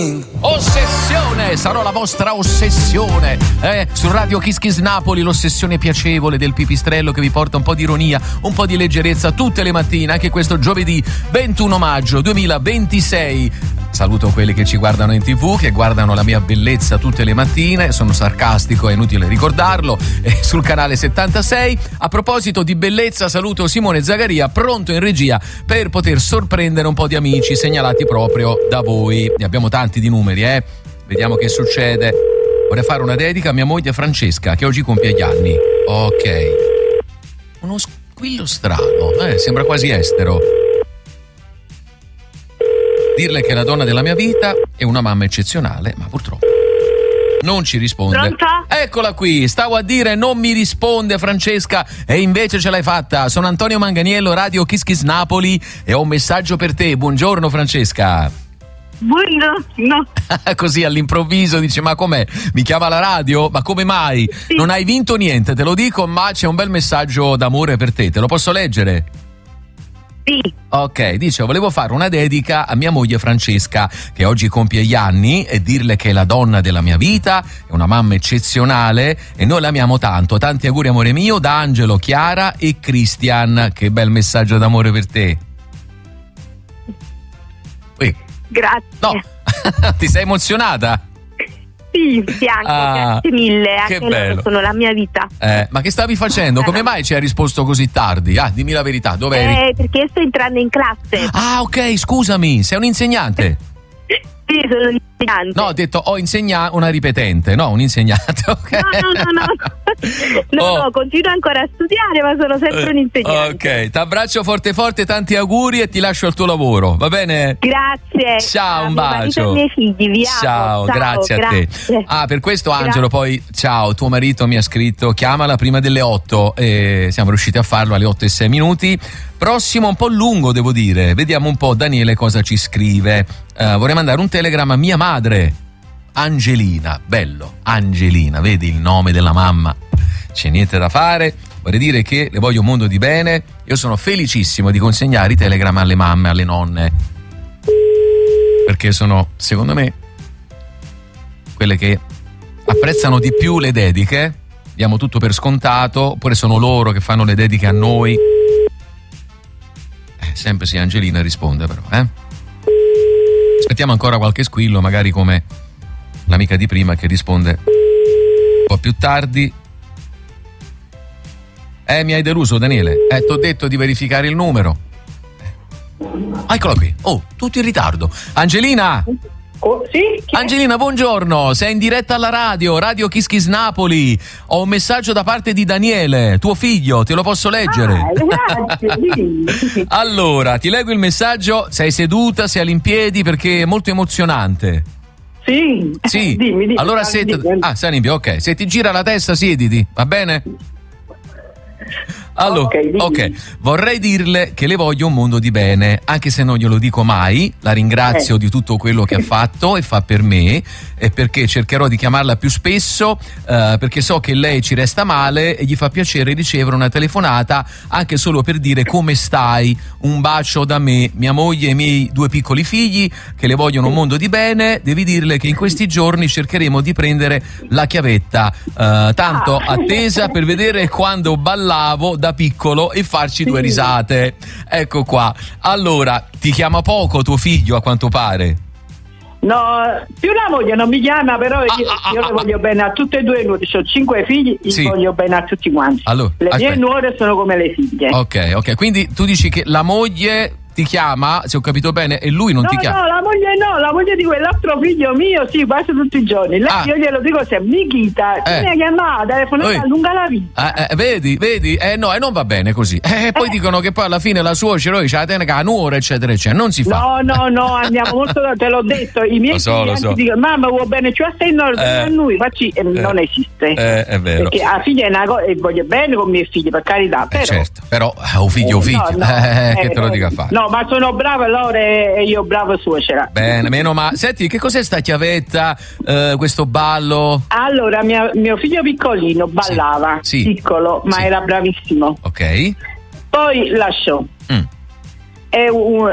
Ossessione, sarò la vostra ossessione. Su Radio Kiss Kiss Napoli, l'ossessione piacevole del pipistrello che vi porta un po' di ironia, un po' di leggerezza tutte le mattine, anche questo giovedì 21 maggio 2026. Saluto quelli che ci guardano in TV, che guardano la mia bellezza tutte le mattine. Sono sarcastico, è inutile ricordarlo, sul canale 76. A proposito di bellezza, saluto Simone Zagaria, pronto in regia per poter sorprendere un po' di amici segnalati proprio da voi. Ne abbiamo tanti di numeri, Vediamo che succede. Vorrei fare una dedica a mia moglie Francesca, che oggi compie gli anni. Ok. Uno squillo strano, sembra quasi estero. Dirle che è la donna della mia vita è una mamma eccezionale, ma purtroppo non ci risponde. Pronto? Eccola qui, stavo a dire non mi risponde Francesca e invece ce l'hai fatta. Sono Antonio Manganiello, Radio Kiss Kiss Napoli e ho un messaggio per te. Buongiorno Francesca. Buongiorno. Così all'improvviso dice: ma com'è? Mi chiama la radio? Ma come mai? Sì. Non hai vinto niente, te lo dico, ma c'è un bel messaggio d'amore per te. Te lo posso leggere? Sì. Ok, dice: volevo fare una dedica a mia moglie Francesca, che oggi compie gli anni, e dirle che è la donna della mia vita, è una mamma eccezionale e noi l'amiamo tanto. Tanti auguri amore mio da Angelo, Chiara e Christian. Che bel messaggio d'amore per te. Grazie. No, ti sei emozionata? Sì, anche, grazie mille, che anche bello. loro sono la mia vita. Ma che stavi facendo? Come mai ci hai risposto così tardi? Dimmi la verità, dove eri? Perché sto entrando in classe. Ah, ok, scusami, sei un insegnante? Sì, sono un insegnante. No, ho detto una ripetente, no, un insegnante, ok? No, continuo ancora a studiare, ma sono sempre un insegnante. Ok, ti abbraccio forte forte, tanti auguri e ti lascio al tuo lavoro, va bene? Grazie. Ciao, un bacio. E ai miei figli, vi amo. Ciao, grazie a te. Per questo Angelo poi, ciao, tuo marito mi ha scritto, chiamala prima delle 8 e siamo riusciti a farlo alle 8:06. Prossimo un po' lungo, devo dire. Vediamo un po' Daniele cosa ci scrive. Vorrei mandare un telegramma a mia madre, Angelina. Bello, Angelina, vedi il nome della mamma. C'è niente da fare. Vorrei dire che le voglio un mondo di bene. Io sono felicissimo di consegnare i telegram alle mamme, alle nonne, perché sono, secondo me, quelle che apprezzano di più le dediche. Diamo tutto per scontato, oppure sono loro che fanno le dediche a noi. Sempre se Angelina risponde, però, Aspettiamo ancora qualche squillo, magari come l'amica di prima che risponde un po' più tardi. Mi hai deluso, Daniele. T'ho detto di verificare il numero. Eccola qui. Oh, tutto in ritardo. Angelina! Sì? Angelina, buongiorno. Sei in diretta alla Radio Kiss Kiss Napoli. Ho un messaggio da parte di Daniele, tuo figlio. Te lo posso leggere? Grazie. Allora, ti leggo il messaggio. Sei seduta, sei all'impiedi perché è molto emozionante. Sì. Dimmi. Allora sei in piedi, ok. Se ti gira la testa, siediti, va bene? Allora, ok, vorrei dirle che le voglio un mondo di bene, anche se non glielo dico mai. La ringrazio di tutto quello che ha fatto e fa per me, e perché cercherò di chiamarla più spesso, perché so che lei ci resta male e gli fa piacere ricevere una telefonata anche solo per dire come stai. Un bacio da me, mia moglie e i miei 2 piccoli figli che le vogliono un mondo di bene. Devi dirle che in questi giorni cercheremo di prendere la chiavetta, tanto attesa per vedere quando ballavo da piccolo e farci 2 risate. Ecco qua. Allora, ti chiama poco tuo figlio a quanto pare? No, più la moglie non mi chiama, però io le voglio bene a tutte e 2. Ho 5 figli, li voglio bene a tutti quanti. Allora, le mie nuore sono come le figlie. Ok, quindi tu dici che la moglie ti chiama, se ho capito bene, e lui non ti chiama? No, la moglie di quell'altro figlio mio, sì, quasi tutti i giorni. Io glielo dico sempre, Michita, mi ha chiamato, telefonata lunga la vita. Vedi? No, e non va bene così. Poi dicono che poi alla fine la suocera ce la tiene con la nuora, eccetera, eccetera. Non si fa. No, andiamo molto, te l'ho detto. I miei figli dicono, mamma, vuoi bene, ci stai a noi, facci, non esiste. È vero. Perché la figlia è una cosa, e voglio bene con i miei figli, per carità, però. Certo, però un figlio, che te lo dica a fare. No, ma sono brava loro e io bravo suocera. Bene, meno male. Senti, che cos'è sta chiavetta, questo ballo? Allora, mio figlio piccolino ballava, piccolo, ma era bravissimo. Ok. Poi lasciò. è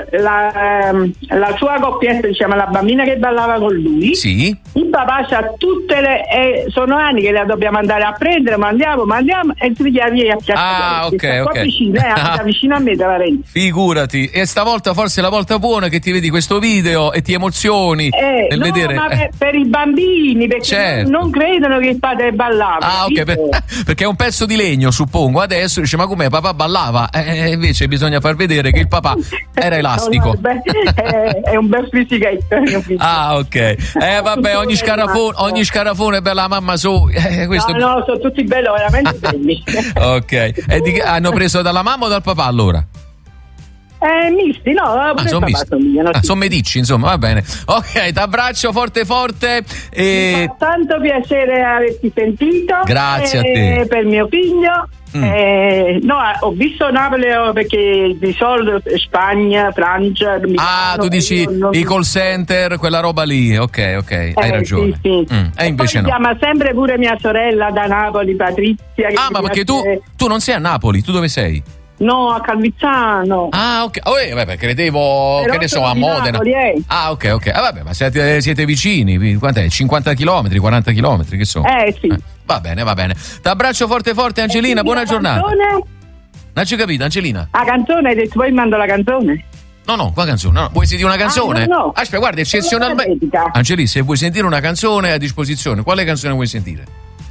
la sua coppietta, diciamo, la bambina che ballava con lui. Sì. Il papà c'ha tutte le sono anni che la dobbiamo andare a prendere, ma andiamo e tu gli arrivi a piazzare. Ok. Vicino a me te la rendi. Figurati, e stavolta forse è la volta buona che ti vedi questo video e ti emozioni nel vedere. Ma per i bambini, perché certo. non credono che il padre ballava. Ok, perché è un pezzo di legno, suppongo. Adesso dice, ma com'è, papà ballava? Invece bisogna far vedere che il papà era elastico. È un bel fisichetto. Ok. Vabbè, ogni scarafone è bella la mamma su. Questo... No, sono tutti belli, veramente belli. Ok. Hanno preso dalla mamma o dal papà allora? Misti, no? Sono medicci, insomma, va bene. Ok, t'abbraccio forte. Mi fa tanto piacere averti sentito. Grazie a te. Per mio figlio. Ho visto Napoli perché di solito Spagna, Francia, Milano, tu dici i call center, quella roba lì. Ok, hai ragione. Sì. E invece no. Chiama sempre pure mia sorella da Napoli, Patrizia. Ma perché tu non sei a Napoli, tu dove sei? No, a Calvizzano. Ok. Credevo, però che ne so, a Modena. Napoli, ok. Vabbè, ma siete vicini. Quant'è? 50 km, 40 km, che so? Sì. Va bene. T'abbraccio forte, Angelina, buona giornata. Non ci ho capito, Angelina. La canzone, hai detto, poi mando la canzone? No, qua canzone. No. Vuoi sentire una canzone? No. Aspetta, guarda, eccezionalmente. Angelina, se vuoi sentire una canzone è a disposizione. Quale canzone vuoi sentire?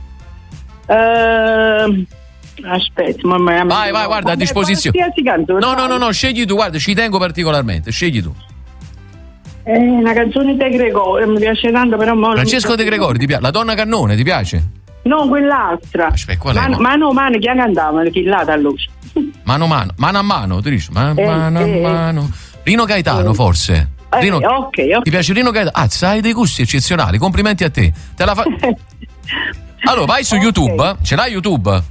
Aspetta, mamma mia. Vai, guarda, a disposizione. No, scegli tu, guarda, ci tengo particolarmente, scegli tu. Una canzone di Gregorio, mi piace tanto, però Francesco De Gregori, ti piace? La donna cannone, ti piace? No, quell'altra. Aspetta, qual è? Mano, chi cantava? Chi là da lui? Mano a mano, ti dici? Mano a mano. Rino Gaetano, forse. Ok. Ti piace Rino Gaetano? Hai dei gusti eccezionali, complimenti a te. Allora, vai su YouTube, ce l'hai YouTube?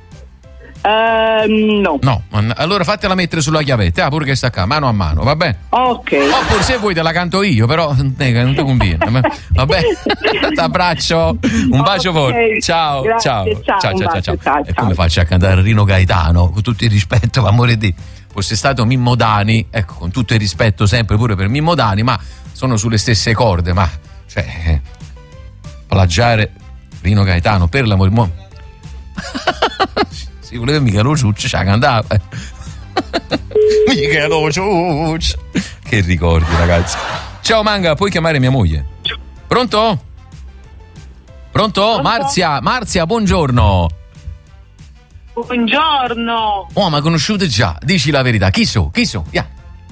No. Allora fatela mettere sulla chiavetta, pure che sta qua, mano a mano, va bene? Ok. Oppure se vuoi te la canto io, però non ti conviene. Va bene? T'abbraccio, un bacio forte. Ciao. Ciao. E come faccio a cantare Rino Gaetano, con tutto il rispetto, amore di fosse stato Mimmo Dani, ecco, con tutto il rispetto sempre pure per Mimmo Dani, ma sono sulle stesse corde, ma cioè plagiare Rino Gaetano per l'amore si voleva Michelo Ciucci, ci ha cantato. Michelo Ciucci. Che ricordi, ragazzi. Ciao Manga, puoi chiamare mia moglie? Pronto? Marzia, buongiorno. Buongiorno. Ma conosciute già, dici la verità. Chi so? Yeah.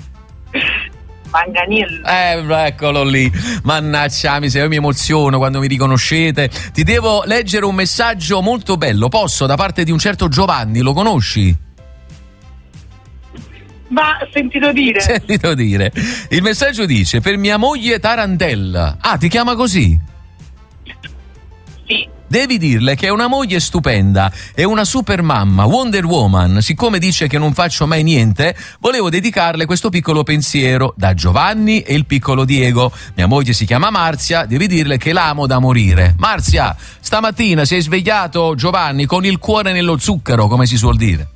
Manganiello. Eccolo lì. Mannaggia miseria, io mi emoziono quando mi riconoscete. Ti devo leggere un messaggio molto bello, posso? Da parte di un certo Giovanni, lo conosci? Ma sentito dire. Il messaggio dice: per mia moglie Tarantella. Ti chiama così? Sì. Devi dirle che è una moglie stupenda, è una super mamma, Wonder Woman. Siccome dice che non faccio mai niente, volevo dedicarle questo piccolo pensiero da Giovanni e il piccolo Diego. Mia moglie si chiama Marzia, devi dirle che l'amo da morire. Marzia, stamattina sei svegliato, Giovanni, con il cuore nello zucchero, come si suol dire?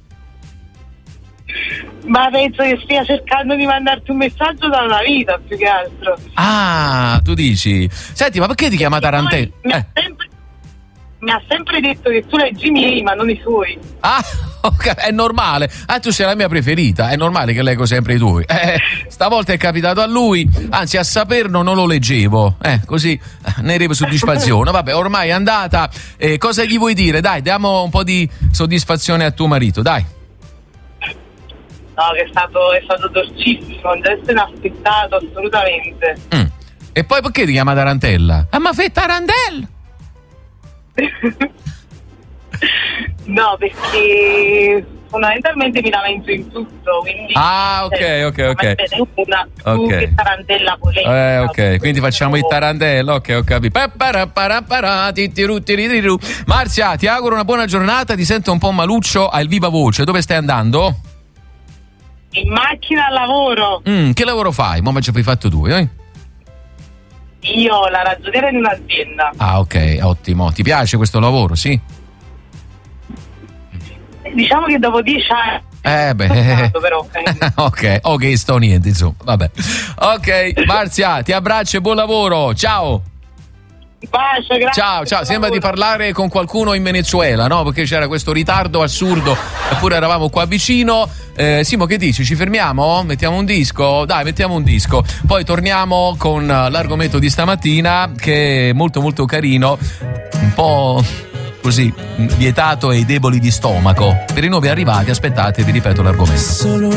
Ma penso che stia cercando di mandarti un messaggio da una vita, più che altro. Tu dici. Senti, ma perché ti chiama Tarantella? Mi ha sempre detto che tu leggi i miei, ma non i suoi. Ok, è normale. Tu sei la mia preferita, è normale che leggo sempre i tuoi. Stavolta è capitato a lui, anzi a saperlo non lo leggevo. Così ne arrivo soddisfazione. Vabbè, ormai è andata. Cosa gli vuoi dire? Dai, diamo un po' di soddisfazione a tuo marito, dai. No, che è stato dolcissimo, non deve essere inaspettato, assolutamente. E poi perché ti chiama Tarantella? Ma fai Tarantella? No, perché fondamentalmente mi lamento in tutto, quindi ok. Tu che Tarantella polemica. Ok, quindi facciamo il Tarantella. Ok, ho capito. Marzia, ti auguro una buona giornata, ti sento un po' maluccio, hai il viva voce. Dove stai andando? In macchina al lavoro. Che lavoro fai? Mo' ci hai fatto tu, Io la ragioniera in un'azienda. Ok, ottimo. Ti piace questo lavoro, sì? Diciamo che dopo 10 Però, ok, sto niente, insomma, vabbè. Ok, Marzia, ti abbraccio e buon lavoro, ciao. Bacio, grazie. Ciao, sembra di parlare con qualcuno in Venezuela, no? Perché c'era questo ritardo assurdo, eppure eravamo qua vicino. Simo, che dici? Ci fermiamo? Mettiamo un disco? Dai, mettiamo un disco. Poi torniamo con l'argomento di stamattina, che è molto molto carino, un po' così vietato ai deboli di stomaco. Per i nuovi arrivati, aspettate, vi ripeto l'argomento. Solo